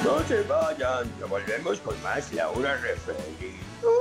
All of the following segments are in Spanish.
No se vayan, ya volvemos con más La Hora Referee.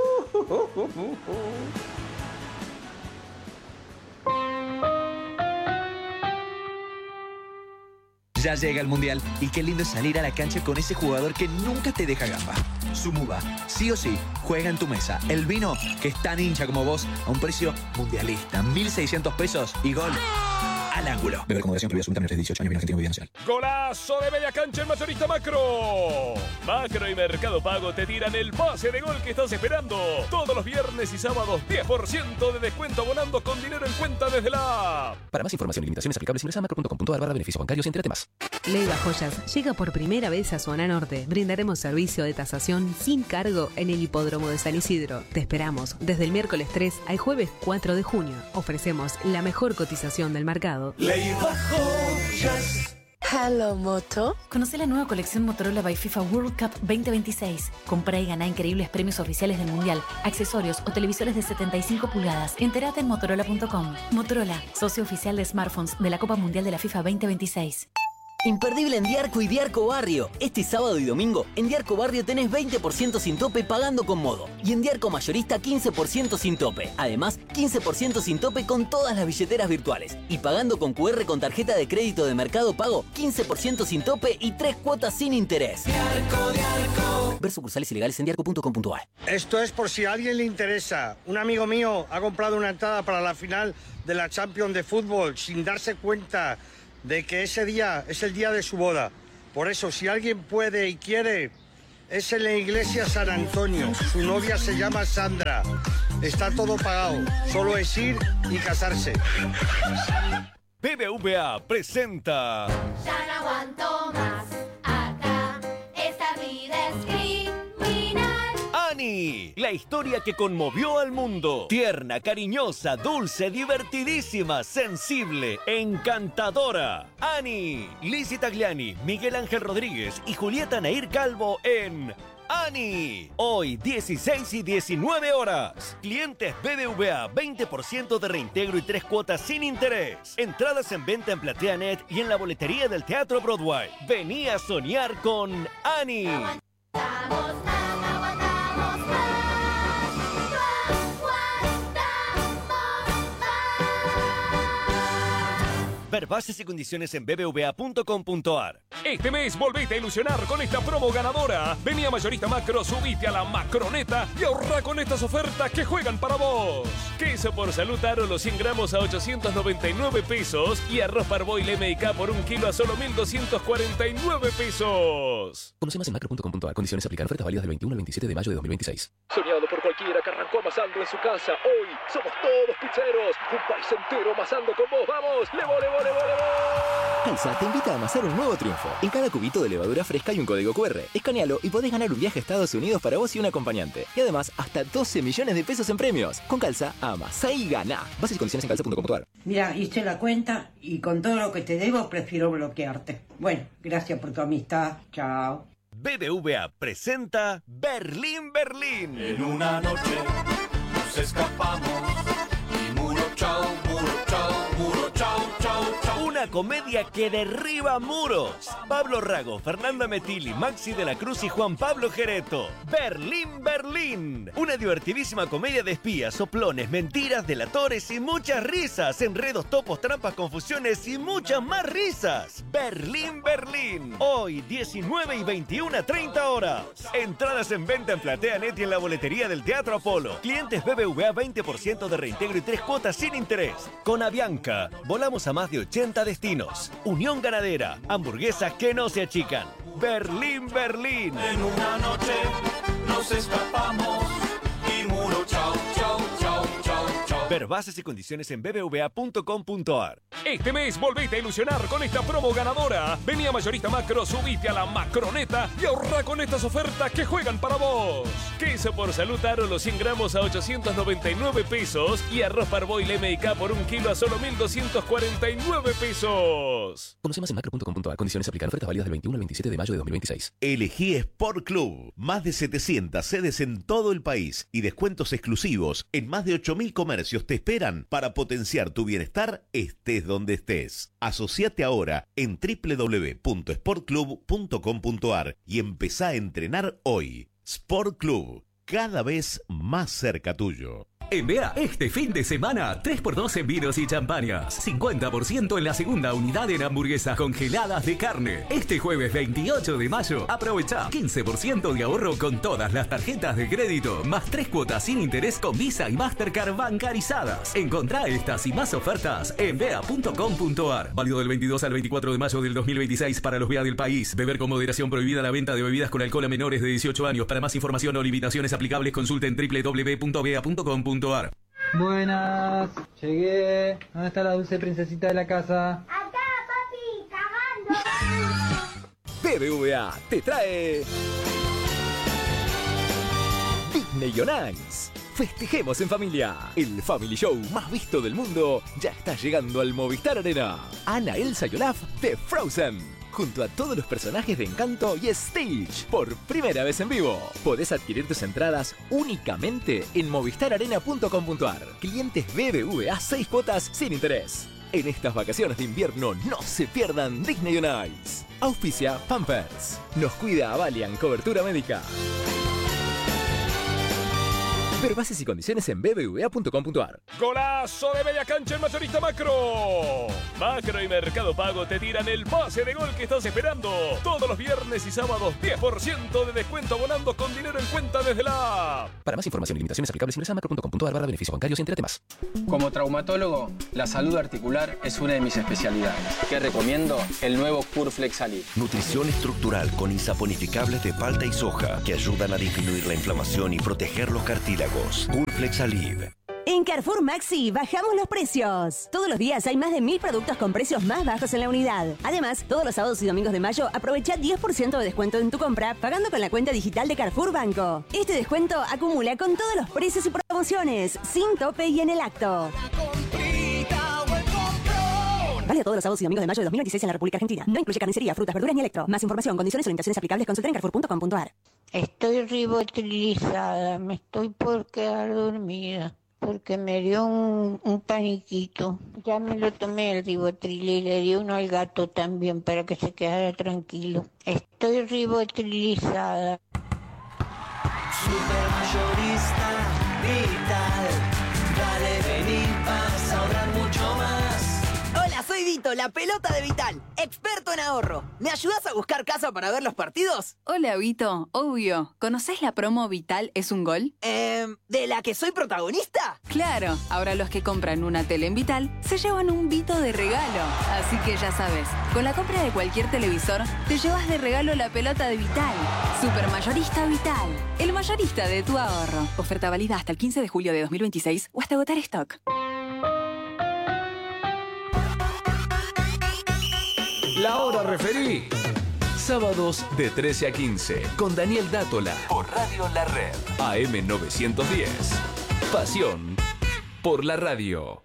Ya llega el Mundial y qué lindo es salir a la cancha con ese jugador que nunca te deja gamba. Sumuba, sí o sí, juega en tu mesa. El vino que es tan hincha como vos a un precio mundialista. 1.600 pesos y gol al ángulo. Beber con moderación, prohibida absoluta, menores de 18 años, vino argentino, bebida nacional. ¡Golazo de media cancha en Mayorista Macro! Macro y Mercado Pago te tiran el pase de gol que estás esperando. Todos los viernes y sábados, 10% de descuento abonando con dinero en cuenta desde la app. Para más información y limitaciones aplicables, ingresa a macro.com.ar/beneficios bancarios y entérate más. Leiva Joyas llega por primera vez a Zona Norte. Brindaremos servicio de tasación sin cargo en el hipódromo de San Isidro. Te esperamos desde el miércoles 3 al jueves 4 de junio. Ofrecemos la mejor cotización del mercado. Leiva Joyas. Hello, Moto. Conoce la nueva colección Motorola by FIFA World Cup 2026. Comprá y ganá increíbles premios oficiales del Mundial, accesorios o televisores de 75 pulgadas. Entérate en Motorola.com. Motorola, socio oficial de smartphones de la Copa Mundial de la FIFA 2026. Imperdible en Diarco y Diarco Barrio. Este sábado y domingo, en Diarco Barrio tenés 20% sin tope pagando con modo. Y en Diarco Mayorista 15% sin tope. Además, 15% sin tope con todas las billeteras virtuales. Y pagando con QR con tarjeta de crédito de Mercado Pago, 15% sin tope y 3 cuotas sin interés. Diarco. Ver sucursales ilegales en diarco.com.ar. Esto es por si a alguien le interesa. Un amigo mío ha comprado una entrada para la final de la Champions de fútbol sin darse cuenta de que ese día es el día de su boda. Por eso, si alguien puede y quiere, es en la iglesia San Antonio. Su novia se llama Sandra. Está todo pagado. Solo es ir y casarse. BBVA presenta... Ya no aguanto más. Acá esta vida es criminal. Annie, la historia que conmovió al mundo. Tierna, cariñosa, dulce, divertidísima, sensible, encantadora. Annie, Lizzie Tagliani, Miguel Ángel Rodríguez y Julieta Nair Calvo en Annie. Hoy 16 y 19 horas. Clientes BBVA, 20% de reintegro y 3 cuotas sin interés. Entradas en venta en PlateaNet y en la boletería del Teatro Broadway. Vení a soñar con Annie. Ver bases y condiciones en bbva.com.ar. Este mes volvete a ilusionar con esta promo ganadora. Vení a Mayorista Macro, subite a la macroneta y ahorra con estas ofertas que juegan para vos. Queso por Salud Aro los 100 gramos a 899 pesos y arroz Parboil MK por 1 kilo a solo 1.249 pesos. Conoce más en macro.com.ar. Condiciones aplican. Ofertas válidas del 21 al 27 de mayo de 2026. Soñado por cualquiera que arrancó amasando en su casa. Hoy somos todos pizzeros. Un país entero amasando con vos. ¡Vamos! ¡Levo, levo, levo, levo! Calza te invita a amasar un nuevo triunfo. En cada cubito de levadura fresca hay un código QR. Escanealo y podés ganar un viaje a Estados Unidos para vos y un acompañante. Y además, hasta 12 millones de pesos en premios. Con Calza, amasá y ganá. Bases y condiciones en calza.com.ar. Mira, hice la cuenta y con todo lo que te debo prefiero bloquearte. Bueno, gracias por tu amistad. Chao. BBVA presenta Berlín, Berlín. En una noche nos escapamos y muro chao, muro chao, chao, chao. Una comedia que derriba muros. Pablo Rago, Fernanda Metilli, Maxi de la Cruz y Juan Pablo Gereto. Berlín, Berlín. Una divertidísima comedia de espías, soplones, mentiras, delatores y muchas risas. Enredos, topos, trampas, confusiones y muchas más risas. Berlín, Berlín. Hoy 19 y 21 a 30 horas. Entradas en venta en PlateaNet y en la boletería del Teatro Apolo. Clientes BBVA 20% de reintegro y 3 cuotas sin interés. Con Avianca, volamos a más de 80 destinos. Unión Ganadera, hamburguesas que no se achican. Berlín, Berlín. En una noche nos escapamos y muro chao, chao, chao, chao, chao. Ver bases y condiciones en bbva.com.ar. Este mes volvete a ilusionar con esta promo ganadora. Vení a Mayorista Macro, subite a la macroneta y ahorra con estas ofertas que juegan para vos. Queso por Salud Aro los 100 gramos a 899 pesos y arroz Parboil MK por 1 kilo a solo 1.249 pesos. Conoce más en macro.com.ar. Condiciones aplican. Ofertas válidas del 21 al 27 de mayo de 2026. Elegí Sport Club. Más de 700 sedes en todo el país y descuentos exclusivos en más de 8.000 comercios beneficios te esperan para potenciar tu bienestar estés donde estés. Asociate ahora en www.sportclub.com.ar y empezá a entrenar hoy. Sport Club, cada vez más cerca tuyo. En BEA, este fin de semana, 3x2 en vinos y champañas. 50% en la segunda unidad en hamburguesas congeladas de carne. Este jueves 28 de mayo, aprovecha 15% de ahorro con todas las tarjetas de crédito, más 3 cuotas sin interés con Visa y Mastercard bancarizadas. Encontrá estas y más ofertas en bea.com.ar. Válido del 22 al 24 de mayo del 2026 para los BEA del país. Beber con moderación, prohibida la venta de bebidas con alcohol a menores de 18 años. Para más información o limitaciones aplicables, consulten www.bea.com.ar. Buenas, llegué. ¿Dónde está la dulce princesita de la casa? Acá, papi, cagando. BBVA te trae Disney on Ice. Festejemos en familia. El Family Show más visto del mundo ya está llegando al Movistar Arena. Anna, Elsa y Olaf de Frozen, junto a todos los personajes de Encanto y Stitch, por primera vez en vivo. Podés adquirir tus entradas únicamente en movistararena.com.ar. Clientes BBVA 6 cuotas sin interés. En estas vacaciones de invierno no se pierdan Disney on Ice. Auspicia Pampers. Nos cuida Avalian Cobertura Médica. Ver bases y condiciones en bbva.com.ar. ¡Golazo de media cancha en Mayorista Macro! Macro y Mercado Pago te tiran el pase de gol que estás esperando. Todos los viernes y sábados 10% de descuento abonando con dinero en cuenta desde la app. Para más información y limitaciones aplicables ingresa a macro.com.ar/beneficios bancarios y entérate más. Como traumatólogo, la salud articular es una de mis especialidades. ¿Qué recomiendo? El nuevo Curflex Alib. Nutrición estructural con insaponificables de palta y soja que ayudan a disminuir la inflamación y proteger los cartílagos. Curflex Alib. En Carrefour Maxi bajamos los precios. Todos los días hay más de 1000 productos con precios más bajos en la unidad. Además, todos los sábados y domingos de mayo aprovecha 10% de descuento en tu compra pagando con la cuenta digital de Carrefour Banco. Este descuento acumula con todos los precios y promociones, sin tope y en el acto. Vale todos los sábados y domingos de mayo de 2026 en la República Argentina. No incluye carnicería, frutas, verduras ni electro. Más información, condiciones y orientaciones aplicables, consulta en carrefour.com.ar. Estoy ribotrilizada, me estoy por quedar dormida, porque me dio un paniquito. Ya me lo tomé el ribotril y le di uno al gato también para que se quedara tranquilo. Estoy ribotrilizada. Supermayorista Vital, dale, vení, vas a ahorrar mucho más. Hola, soy Vito, la pelota de Vital, experto en ahorro. ¿Me ayudas a buscar casa para ver los partidos? Hola, Vito, obvio. ¿Conocés la promo Vital es un gol? ¿De la que soy protagonista? Claro, ahora los que compran una tele en Vital se llevan un Vito de regalo. Así que ya sabes, con la compra de cualquier televisor, te llevas de regalo la pelota de Vital. Supermayorista Vital, el mayorista de tu ahorro. Oferta válida hasta el 15 de julio de 2026 o hasta agotar stock. La hora referí. Sábados de 13 a 15 con Daniel Dátola por Radio La Red. AM 910. Pasión por la radio.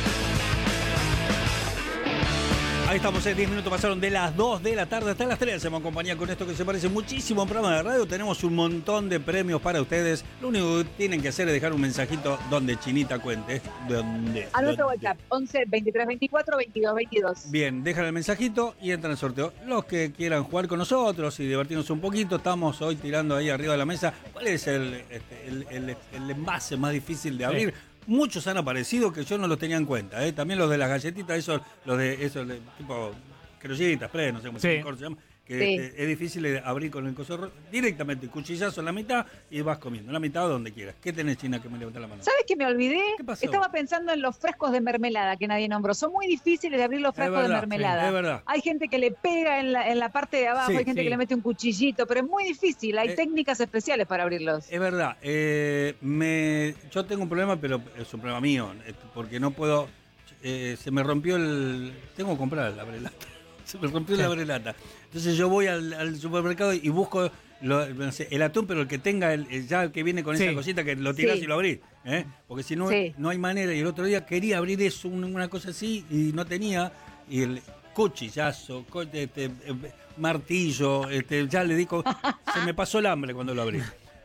Ahí estamos, 10 minutos pasaron de las 2 de la tarde hasta las 3. Hacemos compañía con esto que se parece muchísimo a un programa de radio. Tenemos un montón de premios para ustedes. Lo único que tienen que hacer es dejar un mensajito donde Chinita cuente. A nuestro WhatsApp, 11 23 24 22 22. Bien, dejan el mensajito y entran al sorteo. Los que quieran jugar con nosotros y divertirnos un poquito, estamos hoy tirando ahí arriba de la mesa. ¿Cuál es el envase más difícil de abrir? Sí. Muchos han aparecido que yo no los tenía en cuenta, ¿eh? También los de las galletitas, esos tipo crollitas, no sé cómo se llama, que sí. Es difícil de abrir con el coso directamente, cuchillazo en la mitad y vas comiendo, en la mitad o donde quieras. ¿Qué tenés, China, que me levanta la mano? ¿Sabes qué me olvidé? ¿Qué pasó? Estaba pensando en los frascos de mermelada que nadie nombró. Son muy difíciles de abrir los frascos de mermelada. Sí, es verdad. Hay gente que le pega en la parte de abajo, hay gente que le mete un cuchillito, pero es muy difícil. Hay técnicas especiales para abrirlos. Es verdad. Yo tengo un problema, pero es un problema mío, porque no puedo... se me rompió tengo que comprar la brelata. Se me rompió la brelata. Entonces yo voy al supermercado y busco el atún, pero el que tenga ya que viene con esa cosita que lo tirás y lo abrís. Porque si no, no hay manera. Y el otro día quería abrir eso, una cosa así, y no tenía. Y el cuchillazo, martillo, ya le digo, se me pasó el hambre cuando lo abrí.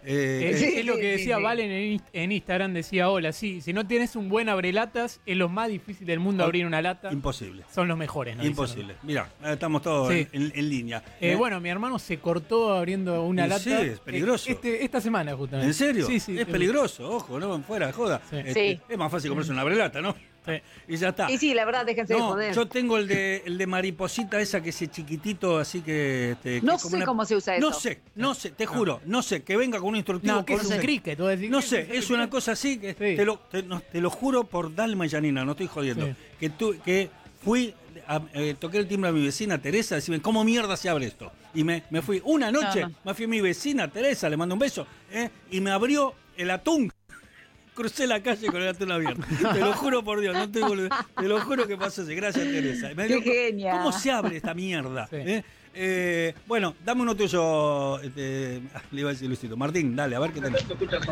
Es lo que decía Valen en Instagram, decía, hola, sí, si no tienes un buen abrelatas, es lo más difícil del mundo abrir una lata. Imposible. Son los mejores, ¿no? Imposible. Mira, estamos todos en línea. Bueno, mi hermano se cortó abriendo una lata. Sí, es peligroso. Esta semana, justamente. ¿En serio? Sí, sí. Es peligroso, ojo, no fuera de joda. Sí. Es más fácil comprarse una abrelata, ¿no? Sí. Y ya está. Y sí, la verdad, déjense de joder. Yo tengo el de mariposita esa que es chiquitito, así que... no sé cómo se usa eso. No sé, te juro, no sé, que venga con un instructivo. No, que es un cricket. No sé, es una cosa así, que te lo juro por Dalma y Janina, no estoy jodiendo. Sí. Que fui, toqué el timbre a mi vecina Teresa, decime, ¿cómo mierda se abre esto? Y me fui una noche, me fui a mi vecina Teresa, le mando un beso, y me abrió el atún. Crucé la calle con el atún abierto. Te lo juro por Dios, no estoy boludo. Te lo juro que pasó así. Gracias, Teresa. ¡Qué genia! ¿Cómo se abre esta mierda? Sí. Bueno, dame uno tuyo, le iba a decir Luisito. Martín, dale, a ver qué tenés.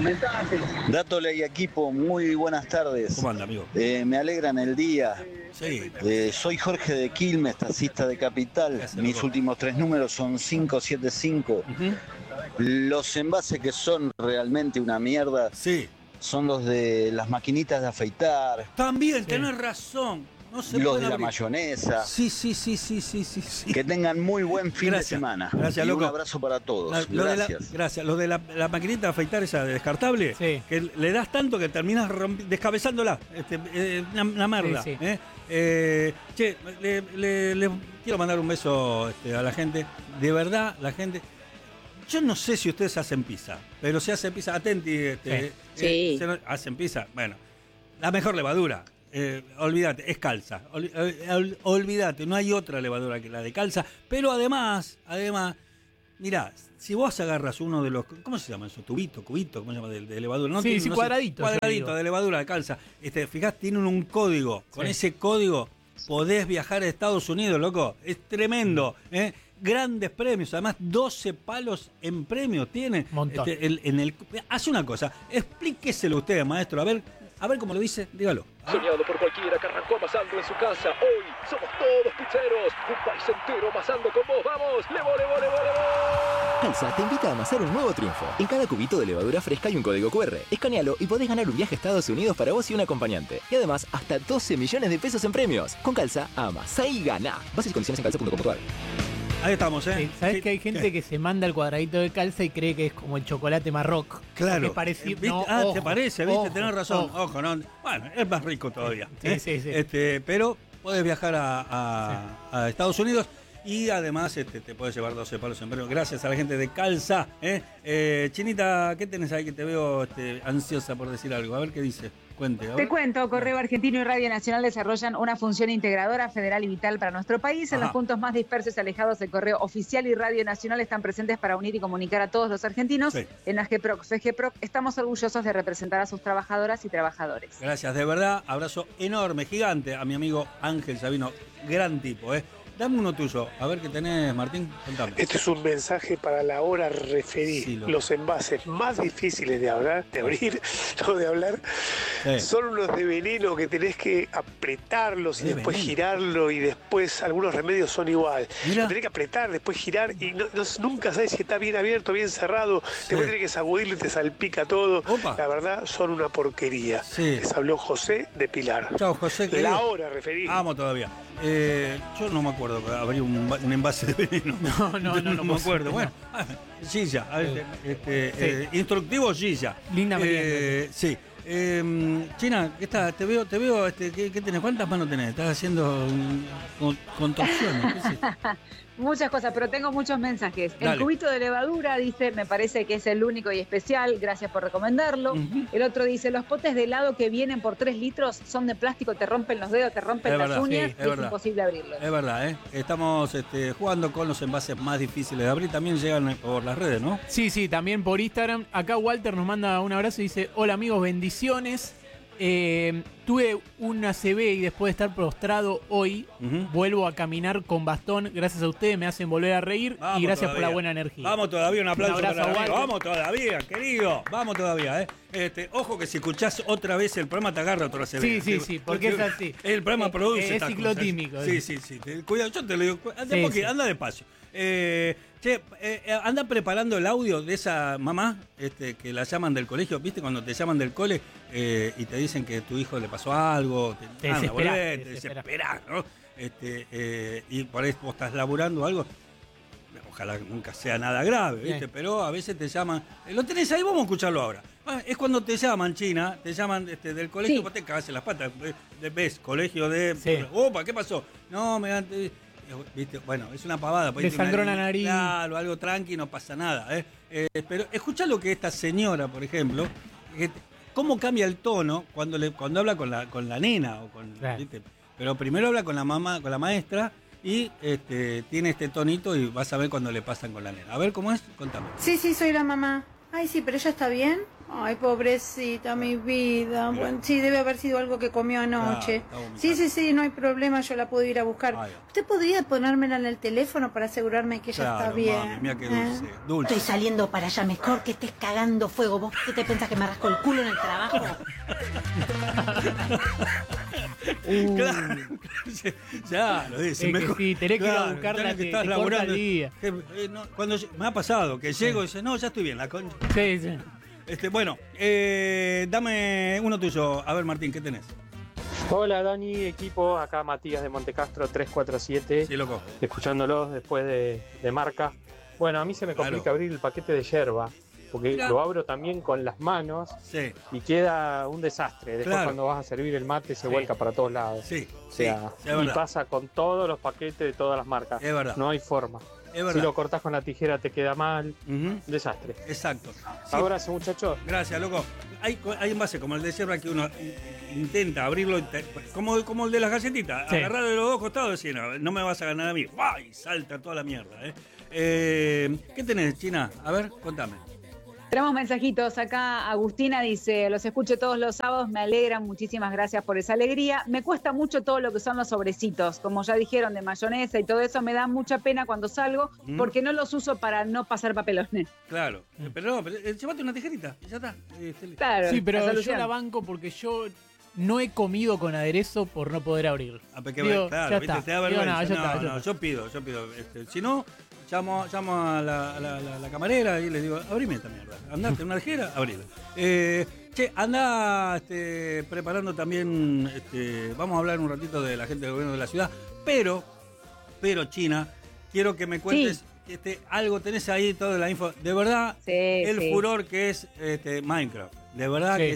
Dátole y equipo, muy buenas tardes. ¿Cómo anda, amigo? Me alegran el día. Sí. Soy Jorge de Quilmes, taxista de Capital. Mis últimos 3 números son 575. Los envases que son realmente una mierda. Sí. Son los de las maquinitas de afeitar. También, tenés razón. No se los de abrir. La mayonesa. Sí. Que tengan muy buen fin de semana. Gracias, y loco. Un abrazo para todos. Gracias. Gracias. Los de la maquinita de afeitar esa descartable, que le das tanto que terminas descabezándola. Una merda. Sí. Che, le quiero mandar un beso a la gente. De verdad, la gente... Yo no sé si ustedes hacen pizza, pero si hacen pizza, atenti. Sí. Hacen pizza, bueno, la mejor levadura. Olvídate, es calza. Olvídate, no hay otra levadura que la de calza. Pero además, mirá, si vos agarras uno de los... ¿Cómo se llama eso? Cubito, ¿cómo se llama? De levadura. ¿No? Sí, cuadradito. Cuadradito de levadura de calza. Fijás, tienen un código. Con ese código podés viajar a Estados Unidos, loco. Es tremendo, Grandes premios, además 12 palos en premios tiene. Montón. Hace una cosa, explíqueselo usted, maestro, a ver cómo lo dice, dígalo. Soñado por cualquiera que arrancó amasando en su casa. Hoy somos todos pizzeros. Un país entero amasando con vos. ¡Vamos! ¡Levo! Calza te invita a amasar un nuevo triunfo. En cada cubito de levadura fresca hay un código QR. Escanealo y podés ganar un viaje a Estados Unidos para vos y un acompañante. Y además, hasta 12 millones de pesos en premios. Con Calza, amasá y ganá. Bases y condiciones en calza.com.ar. Ahí estamos, Sí, ¿sabés que hay gente que se manda el cuadradito de calza y cree que es como el chocolate Marroc? Claro. Que parece, te parece, ¿viste? Ojo, tenés razón. Ojo, no. Bueno, es más rico todavía. Sí. Pero podés viajar a Estados Unidos y además te podés llevar 12 palos en premio. Gracias a la gente de Calza. Chinita, ¿qué tenés ahí que te veo ansiosa por decir algo? A ver qué dice. Cuente. Te cuento, Correo Argentino y Radio Nacional desarrollan una función integradora, federal y vital para nuestro país. En los puntos más dispersos y alejados, el Correo Oficial y Radio Nacional están presentes para unir y comunicar a todos los argentinos. Sí. En AGPROC, FGPROC, estamos orgullosos de representar a sus trabajadoras y trabajadores. Gracias, de verdad. Abrazo enorme, gigante a mi amigo Ángel Sabino. Gran tipo, Dame uno tuyo. A ver qué tenés, Martín. Contame. Este es un mensaje para la hora referí. Sí, los envases más difíciles de hablar, de abrir, no de hablar, son unos de veneno que tenés que apretarlos y después girarlo, y después algunos remedios son igual. Lo tenés que apretar, después girar y nunca sabes si está bien abierto, bien cerrado. Después tenés que sacudirlo y te salpica todo. Opa. La verdad, son una porquería. Les habló José de Pilar. Chao, José. La hora referí. Vamos todavía. Yo no me acuerdo. Abrir un envase de veneno. No me acuerdo. Bueno, Gilla. Instructivo Gilla. Linda merienda. Sí. China, te veo, ¿qué tenés? ¿Cuántas manos tenés? Estás haciendo contorsiones. ¿Qué es esto? Muchas cosas, pero tengo muchos mensajes. Dale. El cubito de levadura dice, me parece que es el único y especial, gracias por recomendarlo. El otro dice, los potes de helado que vienen por 3 litros son de plástico, te rompen los dedos, te rompen las uñas, y es imposible abrirlos. Es verdad, Estamos jugando con los envases más difíciles de abrir, también llegan por las redes, ¿no? Sí, también por Instagram. Acá Walter nos manda un abrazo y dice, hola amigos, bendiciones. Tuve una ACV y después de estar prostrado hoy, vuelvo a caminar con bastón. Gracias a ustedes me hacen volver a reír. Vamos y gracias todavía. Por la buena energía. Vamos todavía, un aplauso para el amigo. Vamos todavía, querido. Vamos todavía, ojo que si escuchás otra vez el programa te agarra otra ACV. Sí, porque es así. El programa produce. Es ciclotímico. Sí. Cuidado, yo te lo digo. Anda despacio. Che, anda preparando el audio de esa mamá que la llaman del colegio. ¿Viste cuando te llaman del cole y te dicen que a tu hijo le pasó algo? Te desesperás, ¿no? Y por ahí vos estás laburando algo. Ojalá nunca sea nada grave, ¿viste? Pero a veces te llaman. ¿Lo tenés ahí? Vamos a escucharlo ahora. Es cuando te llaman, China, te llaman del colegio, vos te cagás en las patas. ¿Ves? Colegio de... Opa, ¿qué pasó? No, ¿viste? Bueno, es una pavada. Le sangró la nariz. Claro, algo tranqui, no pasa nada. Pero escuchá lo que esta señora, por ejemplo, cómo cambia el tono cuando habla con la nena. ¿Viste? Pero primero habla con la mamá, con la maestra, y tiene este tonito y vas a ver cuando le pasan con la nena. A ver, ¿cómo es? Contame. Sí, soy la mamá. Ay, sí, pero ella está bien. Ay, pobrecita, mi vida. Bueno, sí, debe haber sido algo que comió anoche. Sí, no hay problema, yo la puedo ir a buscar. ¿Usted podría ponérmela en el teléfono para asegurarme que ella está bien? Mami, mira qué dulce. Estoy saliendo para allá, mejor que estés cagando fuego. ¿Vos qué te pensás que me rasco el culo en el trabajo? Claro, ya lo dice. Mejor. Sí, tenés que ir a buscarla, que estás laburando. Cuando me ha pasado que llego y dice, no, ya estoy bien, la concha. Sí. Bueno, dame uno tuyo. A ver, Martín, ¿qué tenés? Hola, Dani, equipo. Acá Matías de Montecastro 347. Sí, loco. Escuchándolos después de Marca. Bueno, a mí se me complica abrir el paquete de yerba, porque lo abro también con las manos y queda un desastre. Después cuando vas a servir el mate se vuelca para todos lados. Y pasa con todos los paquetes de todas las marcas. Es verdad. No hay forma. Si lo cortás con la tijera te queda mal. Desastre. Exacto. Abrazo, muchachos. Gracias, loco. Hay envases como el de yerba que uno intenta abrirlo, como el de las galletitas. Agarrar de los dos costados y decir, no me vas a ganar a mí. ¡Guay! Y salta toda la mierda. ¿Qué tenés, China? A ver, contame. Tenemos mensajitos. Acá Agustina dice, los escucho todos los sábados, me alegran, muchísimas gracias por esa alegría. Me cuesta mucho todo lo que son los sobrecitos, como ya dijeron, de mayonesa y todo eso, me da mucha pena cuando salgo, porque no los uso para no pasar papelones. Claro, pero llévate una tijerita y ya está. Claro, sí, pero yo la banco porque yo no he comido con aderezo por no poder abrir. Claro, ¿viste? Te da vergüenza. Yo pido. Si no... Llamo a la camarera y le digo, abrime esta mierda. Andate en una aljera, abrila. Anda preparando también, vamos a hablar un ratito de la gente del gobierno de la ciudad, pero China, quiero que me cuentes algo, tenés ahí toda la info. De verdad, furor que es Minecraft. De verdad que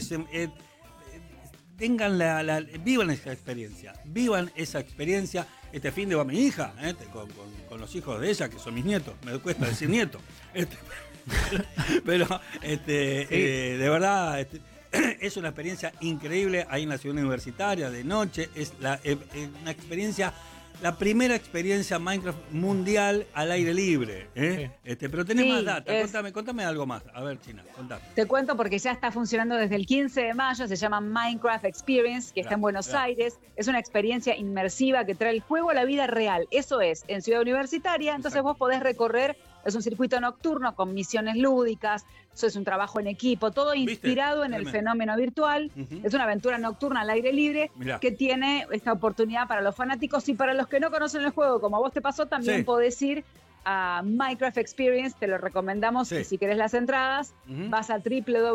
vivan esa experiencia. Vivan esa experiencia. Este fin de va mi hija, con los hijos de ella, que son mis nietos. Me cuesta decir nieto. Pero, de verdad, es una experiencia increíble ahí en la ciudad universitaria, de noche. Es una experiencia, la primera experiencia Minecraft mundial al aire libre. Pero tenés más data. Contame algo más. A ver, China, contame. Te cuento porque ya está funcionando desde el 15 de mayo. Se llama Minecraft Experience, que está en Buenos Aires. Es una experiencia inmersiva que trae el juego a la vida real. Eso es, en Ciudad Universitaria. Entonces vos podés recorrer. Es un circuito nocturno con misiones lúdicas. Eso es un trabajo en equipo. Todo inspirado en el fenómeno virtual. Es una aventura nocturna al aire libre que tiene esta oportunidad para los fanáticos y para los que no conocen el juego, como a vos te pasó, también podés ir a Minecraft Experience, te lo recomendamos. Y si querés las entradas, vas a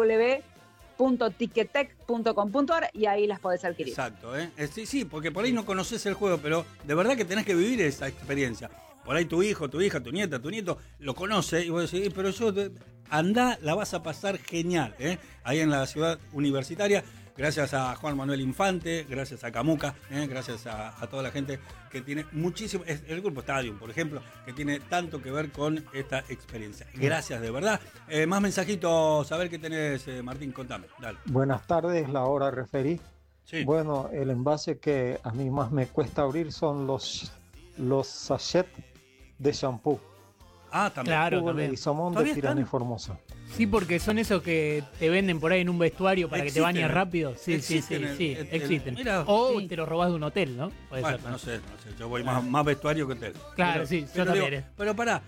www.ticketek.com.ar y ahí las podés adquirir. Exacto, sí, porque por ahí no conoces el juego, pero de verdad que tenés que vivir esa experiencia. Por ahí tu hijo, tu hija, tu nieta, tu nieto lo conoce y vos decís, pero andá, la vas a pasar genial, ahí en la ciudad universitaria. Gracias a Juan Manuel Infante, gracias a Camuca, gracias a toda la gente que tiene muchísimo, el Grupo Stadium, por ejemplo, que tiene tanto que ver con esta experiencia. Gracias, de verdad. Más mensajitos, a ver qué tenés, Martín, contame. Dale. Buenas tardes, la hora referí. Sí. Bueno, el envase que a mí más me cuesta abrir son los sachets de shampoo. También. Claro, también. Isomón de Tirana y Formosa. Sí, porque son esos que te venden por ahí en un vestuario para que te bañes rápido. Sí, existen. O te lo robás de un hotel, ¿no? Puede ser, ¿no? No sé, yo voy más vestuario que hotel. Claro, yo también. Pero pará,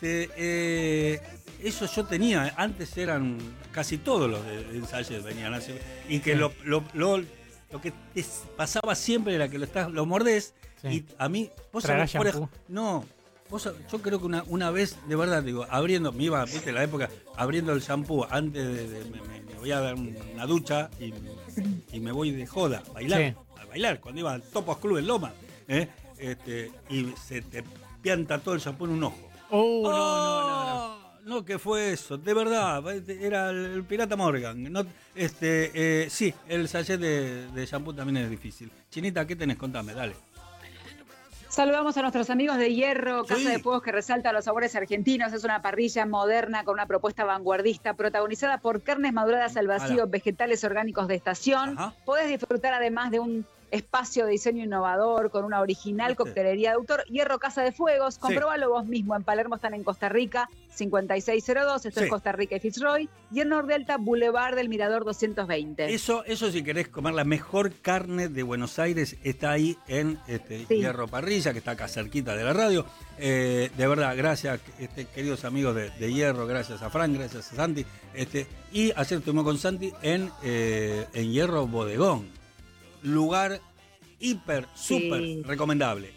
eso yo tenía, antes eran casi todos los de ensayos venían así, y que lo que te pasaba siempre era que lo mordés y a mí, vos sabés, Yo creo que una vez, de verdad, digo, abriendo, me iba, viste, la época, abriendo el shampoo antes me voy a dar una ducha y me voy de joda, a bailar, cuando iba al Topos Club en Loma, y se te pianta todo el shampoo en un ojo. No, ¿qué fue eso? De verdad, era el Pirata Morgan. No, sí, el sachet de shampoo también es difícil. Chinita, ¿qué tenés? Contame, dale. Saludamos a nuestros amigos de Hierro, Casa de Fuegos que resalta los sabores argentinos. Es una parrilla moderna con una propuesta vanguardista protagonizada por carnes maduradas al vacío, vegetales orgánicos de estación. Podés disfrutar además de un espacio de diseño innovador con una original coctelería de autor. Hierro Casa de Fuegos, comprobalo vos mismo. En Palermo están en Costa Rica 5602, esto es Costa Rica y Fitzroy, y en Nordelta Boulevard del Mirador 220. Eso si querés comer la mejor carne de Buenos Aires, está ahí en Hierro Parrilla, que está acá cerquita de la radio. De verdad, gracias queridos amigos de Hierro, gracias a Fran, gracias a Santi. Y ayer estuvimos con Santi en Hierro Bodegón. Lugar súper recomendable.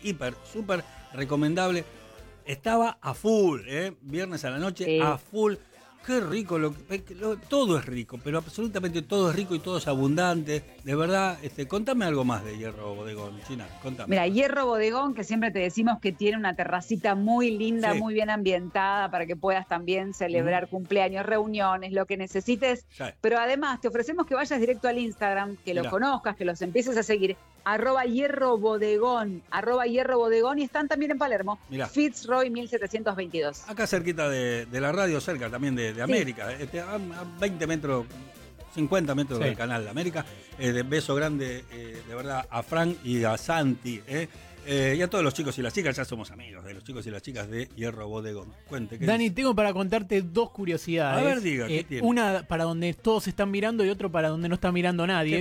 Estaba a full, viernes a la noche, a full. Qué rico, todo es rico, pero absolutamente todo es rico y todo es abundante. De verdad, contame algo más de Hierro Bodegón, China, contame. Mira, Hierro Bodegón, que siempre te decimos que tiene una terracita muy linda, muy bien ambientada, para que puedas también celebrar cumpleaños, reuniones, lo que necesites. Pero además te ofrecemos que vayas directo al Instagram, que lo conozcas, que los empieces a seguir. @Hierro Bodegón, y están también en Palermo. Fitzroy 1722. Acá cerquita de la radio, cerca también de América, a 20 metros, 50 metros del canal de América. Beso grande, de verdad, a Frank y a Santi, y a todos los chicos y las chicas. Ya somos amigos de los chicos y las chicas de Hierro Bodegón. Cuente, ¿qué Dani, dice? tengo para contarte dos curiosidades. A ver, diga, ¿qué tiene? Una para donde todos están mirando y otro para donde no está mirando nadie.